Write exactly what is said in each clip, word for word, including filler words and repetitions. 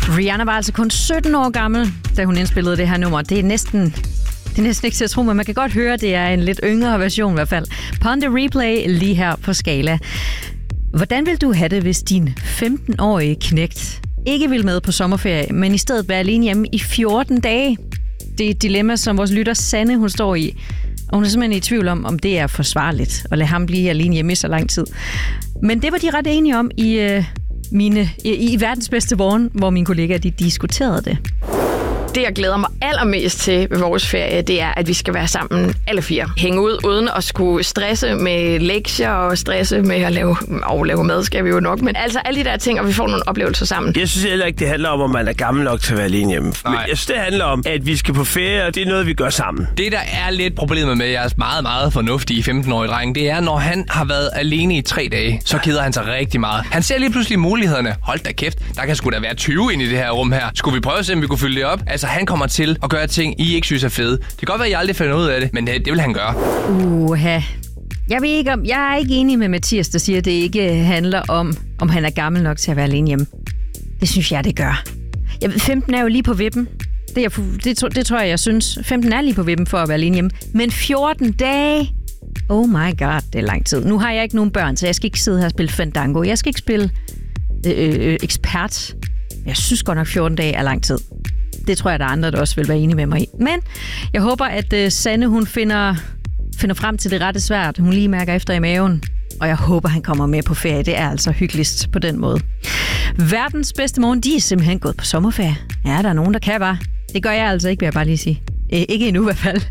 Rihanna var altså kun sytten år gammel, da hun indspillede det her nummer. Det er næsten, det er næsten ikke til at tro, men man kan godt høre, at det er en lidt yngre version i hvert fald. Ponte Replay lige her på Skala. Hvordan vil du have det, hvis din femten-årige knægt ikke vil med på sommerferie, men i stedet være alene hjemme i fjorten dage? Det er et dilemma, som vores lytter Sanne, hun står i. Og hun er simpelthen i tvivl om, om det er forsvarligt at lade ham blive alene hjemme i så lang tid. Men det var de ret enige om i, øh, mine, i, i verdens bedste morgen, hvor mine kollegaer de diskuterede det. Det, jeg glæder mig allermest til ved vores ferie, det er, at vi skal være sammen alle fire. Hænge ud uden at skulle stresse med lektier og stresse med at lave, og lave mad, skal vi jo nok. Men altså alle de der ting, og vi får nogle oplevelser sammen. Jeg synes heller ikke, det handler om, at man er gammel nok til at være alene hjemme. Men jeg synes, det handler om, at vi skal på ferie, og det er noget, vi gør sammen. Det, der er lidt problemet med jeres meget, meget fornuftige femten-årige dreng, det er, når han har været alene i tre dage, så keder han sig rigtig meget. Han ser lige pludselig mulighederne. Hold da kæft, der kan sgu da være tyve ind i det her rum her. Skulle vi prøve at se, om vi kunne fylde det op? Altså, han kommer til at gøre ting, I ikke synes er fede. Det kan godt være, at I aldrig finder ud af det, men det, det vil han gøre. Uha. Jeg ved ikke om, jeg er ikke enig med Mathias, der siger, at det ikke handler om, om han er gammel nok til at være alene hjemme. Det synes jeg, det gør. Jeg ved, femten er jo lige på vippen. Det, er, det, det tror jeg, jeg synes. femten er lige på vippen for at være alene hjemme. Men fjorten dage? Oh my god, det er lang tid. Nu har jeg ikke nogen børn, så jeg skal ikke sidde her og spille Fandango. Jeg skal ikke spille øh, øh, ekspert. Jeg synes godt nok, fjorten dage er lang tid. Det tror jeg, der er andre, der også vil være enige med mig i. Men jeg håber, at uh, Sanne hun finder, finder frem til det rette svært. Hun lige mærker efter i maven. Og jeg håber, han kommer med på ferie. Det er altså hyggeligst på den måde. Verdens bedste morgen, de er simpelthen gået på sommerferie. Ja, der er nogen, der kan bare. Det gør jeg altså ikke, vil jeg bare lige sige. Æ, ikke endnu i hvert fald.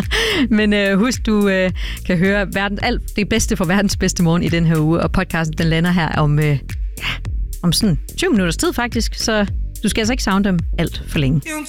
Men uh, husk, du uh, kan høre verden, alt det bedste for verdens bedste morgen i den her uge. Og podcasten, den lander her om, uh, ja, om sådan tyve minutters tid faktisk. Så du skal altså ikke savne dem alt for længe.